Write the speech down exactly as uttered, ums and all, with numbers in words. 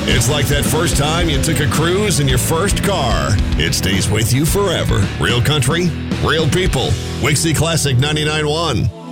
It's like that first time you took a cruise in your first car. It stays with you forever. Real country, real people. Wixie Classic ninety-nine point one.